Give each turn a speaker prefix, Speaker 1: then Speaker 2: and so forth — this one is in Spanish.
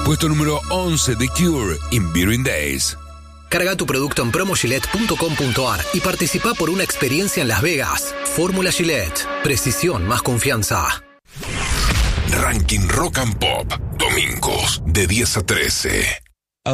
Speaker 1: Puesto número 11, The Cure, In Between Days.
Speaker 2: Carga tu producto en promogillette.com.ar y participa por una experiencia en Las Vegas. Fórmula Gillette. Precisión más confianza.
Speaker 1: Ranking Rock and Pop. Domingos de 10 a 13.